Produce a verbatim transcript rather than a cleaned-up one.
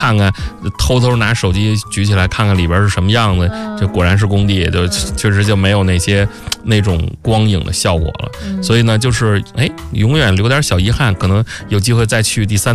看看，偷偷拿手机举起来看看里边是什么样子，这果然是工地，就确实就没有那些那种光影的效果了。所以呢，就是哎，永远留点小遗憾，可能有机会再去第三